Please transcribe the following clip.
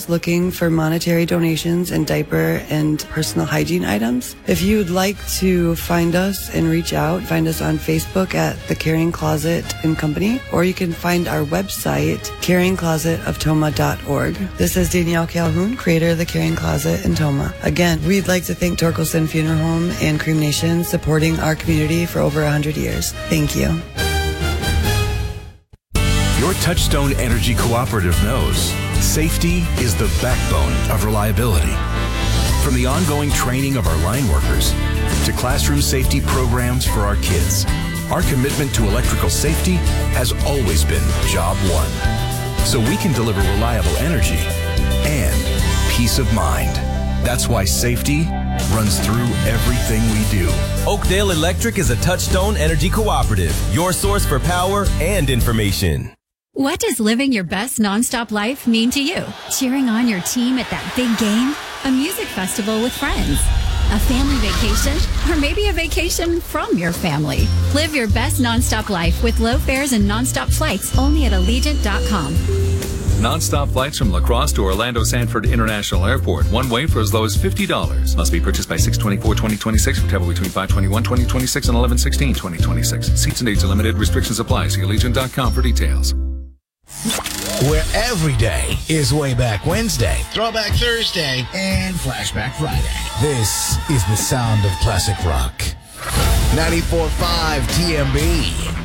always looking for monetary donations and diaper and personal hygiene items. If you'd like to find us and reach out, find us on Facebook at The Caring Closet and Company, or you can find our website, caringclosetoftoma.org. This is Danielle Calhoun, creator of The Caring Closet in Toma. Again, we'd like to thank Torkelson Funeral Home and Cream Nation supporting our community for over 100 years. Thank you. Your Touchstone Energy Cooperative knows safety is the backbone of reliability. From the ongoing training of our line workers to classroom safety programs for our kids, our commitment to electrical safety has always been job one. So we can deliver reliable energy and peace of mind. That's why safety runs through everything we do. Oakdale Electric is a Touchstone Energy Cooperative, your source for power and information. What does living your best nonstop life mean to you? Cheering on your team at that big game? A music festival with friends? A family vacation? Or maybe a vacation from your family? Live your best nonstop life with low fares and nonstop flights only at Allegiant.com. Non-stop flights from La Crosse to Orlando Sanford International Airport. One way for as low as $50. Must be purchased by 6/24/2026 for travel between 5/21/2026 and 11/16/2026. Seats and dates are limited. Restrictions apply. See Allegiant.com for details. Where every day is Way Back Wednesday, Throwback Thursday, and Flashback Friday. This is the sound of classic rock. 94.5 TMB.